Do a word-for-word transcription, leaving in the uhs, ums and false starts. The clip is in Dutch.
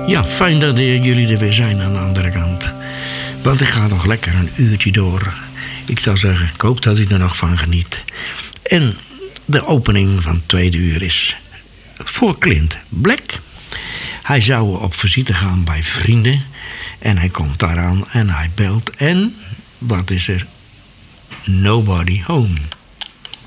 Ja, fijn dat uh, jullie er weer zijn aan de andere kant. Want ik ga nog lekker een uurtje door. Ik zou zeggen, ik hoop dat u er nog van geniet. En de opening van het tweede uur is voor Clint Black. Hij zou op visite gaan bij vrienden. En hij komt daaraan en hij belt. En wat is er? Nobody home.